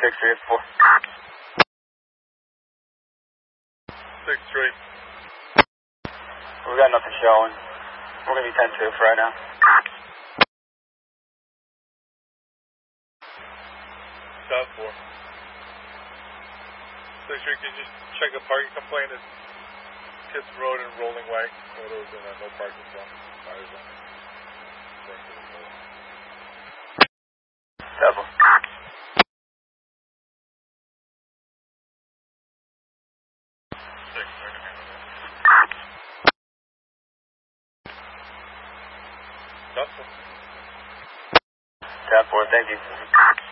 6-3-4. 6-3. We got nothing showing. We're going to be 10-2 for right now. South 4. 6-3, can you just check a parking complaint at Kitts Road and Rolling Way? Photos in a no parking zone. Fire zone. Double. 6. South 4. South 4, thank you.